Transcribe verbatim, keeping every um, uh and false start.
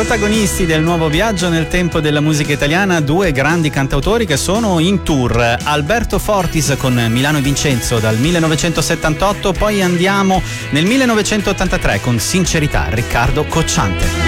protagonisti del nuovo viaggio nel tempo della musica italiana, due grandi cantautori che sono in tour. Alberto Fortis con Milano e Vincenzo dal millenovecentosettantotto, poi andiamo nel millenovecentottantatré con Sincerità, Riccardo Cocciante.